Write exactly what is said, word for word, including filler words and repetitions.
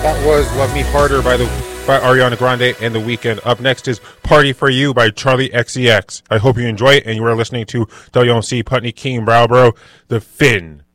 That was Love Me Harder by the by Ariana Grande and The Weeknd. Up next is Party For You by Charlie X C X. I hope you enjoy it, and you are listening to W M C Putney King Browborough, The Finn.